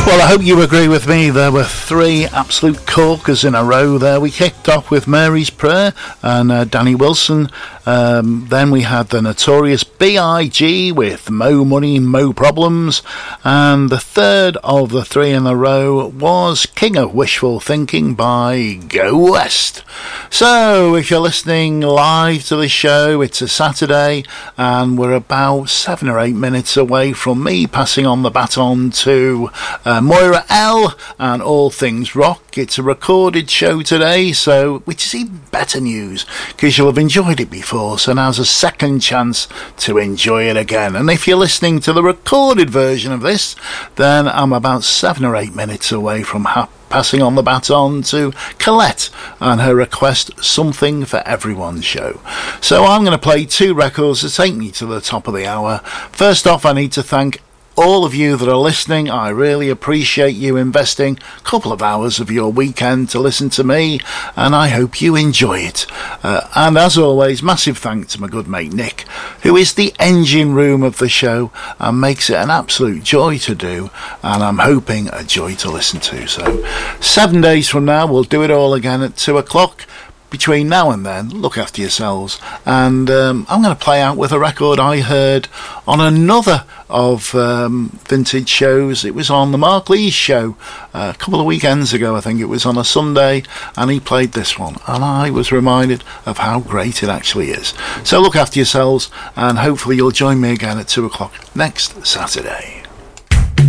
Well, I hope you agree with me. There were three absolute corkers in a row there. We kicked off with Mary's Prayer and Danny Wilson. Then we had the notorious B.I.G. with Mo Money, Mo Problems. And the third of the three in a row was King of Wishful Thinking by Go West. So, if you're listening live to the show, it's a Saturday and we're about 7 or 8 minutes away from me passing on the baton to Moira L and All Things Rock. It's a recorded show today, so which is even better news because you'll have enjoyed it before, so now's a second chance to enjoy it again. And if you're listening to the recorded version of this, then I'm about 7 or 8 minutes away from passing on the baton to Colette and her request Something for Everyone show. So I'm going to play two records to take me to the top of the hour. First off, I need to thank all of you that are listening. I really appreciate you investing a couple of hours of your weekend to listen to me, and I hope you enjoy it. And as always, massive thanks to my good mate Nick, who is the engine room of the show and makes it an absolute joy to do, and I'm hoping a joy to listen to. So 7 days from now we'll do it all again at 2 o'clock. Between now and then, look after yourselves, and I'm going to play out with a record I heard on another of vintage shows. It was on the Mark Lees show a couple of weekends ago. I think it was on a Sunday, and he played this one, and I was reminded of how great it actually is. So look after yourselves, and hopefully you'll join me again at 2 o'clock next Saturday.